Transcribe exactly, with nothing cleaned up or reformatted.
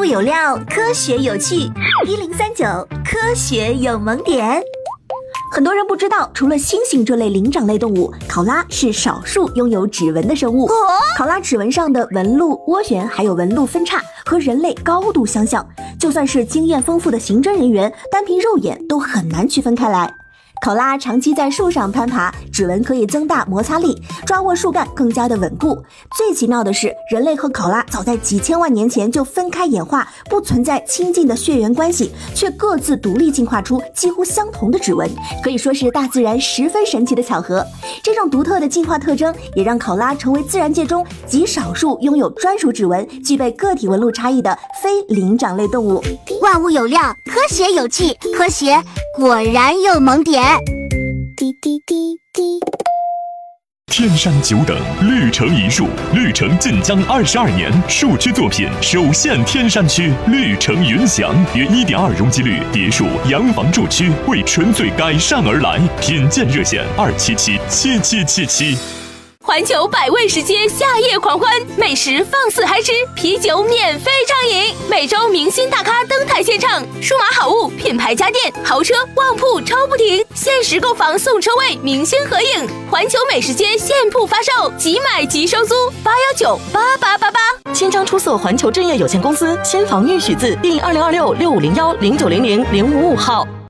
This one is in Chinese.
物有料，科学有趣。一零三九科学有萌点。很多人不知道，除了猩猩这类灵长类动物，考拉是少数拥有指纹的生物。考拉指纹上的纹路、涡旋还有纹路分叉和人类高度相像，就算是经验丰富的刑侦人员，单凭肉眼都很难区分开来。考拉长期在树上攀爬，指纹可以增大摩擦力，抓握树干更加的稳固。最奇妙的是，人类和考拉早在几千万年前就分开演化，不存在亲近的血缘关系，却各自独立进化出几乎相同的指纹，可以说是大自然十分神奇的巧合。这种独特的进化特征也让考拉成为自然界中极少数拥有专属指纹、具备个体纹路差异的非灵长类动物。 万物有料，科学有趣，科学果然有萌点。滴滴滴滴。 天山久等，绿城一树，绿城晋江二十二年，树区作品首现天山区，绿城云翔，约 一点二 容积率，别墅、洋房住区，为纯粹改善而来。品鉴热线二七七七七七七。 环球百味食街夏夜狂欢，美食放肆嗨吃，啤酒免费畅饮，每周明星大咖登台献唱，数码好物、品牌家电、豪车、旺铺超不停，限时购房送车位，明星合影。环球美食街现铺发售，即买即收租，八幺九八八八八。 千张出色环球置业有限公司新房预许字第二零二六六五零幺零九零零零五五号。